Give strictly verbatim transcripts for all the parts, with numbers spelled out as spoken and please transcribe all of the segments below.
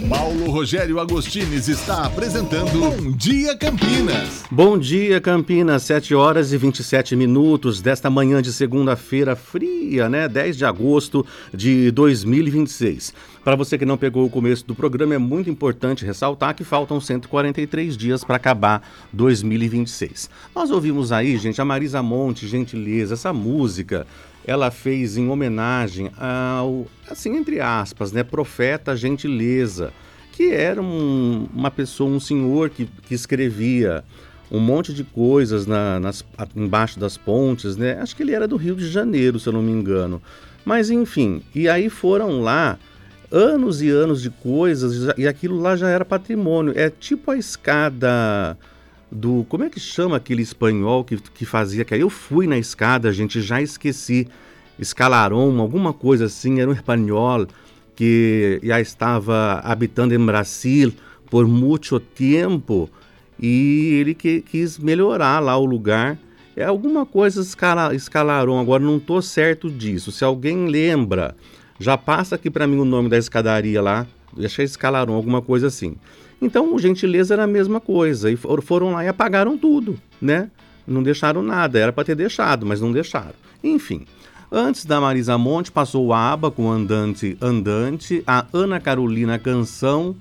Paulo Rogério Agostines está apresentando Bom Dia Campinas. Bom dia, Campinas, sete horas e vinte e sete minutos desta manhã de segunda-feira fria, né? dez de agosto de dois mil e vinte e seis. Para você que não pegou o começo do programa, é muito importante ressaltar que faltam cento e quarenta e três dias para acabar dois mil e vinte e seis. Nós ouvimos aí, gente, a Marisa Monte, Gentileza, essa música, ela fez em homenagem ao, assim, entre aspas, né, profeta Gentileza, que era um, uma pessoa, um senhor que, que escrevia um monte de coisas na, nas, embaixo das pontes, né? Acho que ele era do Rio de Janeiro, se eu não me engano. Mas, enfim, e aí foram lá anos e anos de coisas, e aquilo lá já era patrimônio. É tipo a escada do... Como é que chama aquele espanhol que, que fazia... que aí eu fui na escada, gente, já esqueci. Escalaron, alguma coisa assim, era um espanhol que já estava habitando em Brasil por muito tempo e ele que, quis melhorar lá o lugar. É alguma coisa escala, Escalaron, agora não estou certo disso. Se alguém lembra, já passa aqui para mim o nome da escadaria lá, deixa Escalaron, alguma coisa assim. Então, o Gentileza era a mesma coisa, e foram lá e apagaram tudo, né? Não deixaram nada, era para ter deixado, mas não deixaram. Enfim, antes da Marisa Monte, passou o ABBA com Andante, Andante, a Ana Carolina Canção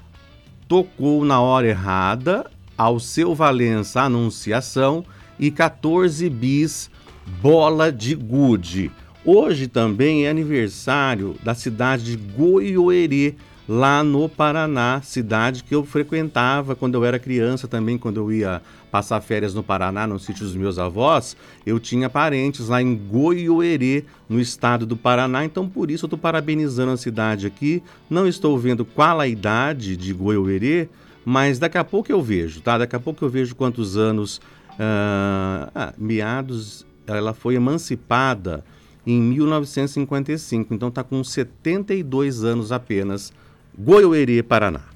tocou Na Hora Errada, Alceu Valença, Anunciação e quatorze bis, Bola de Gude. Hoje também é aniversário da cidade de Goiôerê, lá no Paraná, cidade que eu frequentava quando eu era criança também, quando eu ia passar férias no Paraná, no sítio dos meus avós, eu tinha parentes lá em Goiôerê, no estado do Paraná, então por isso eu estou parabenizando a cidade aqui. Não estou vendo qual a idade de Goiôerê, mas daqui a pouco eu vejo, tá? Daqui a pouco eu vejo quantos anos, ah, ah, meados, ela foi emancipada em mil novecentos e cinquenta e cinco, então está com setenta e dois anos apenas, Goiôerê, Paraná.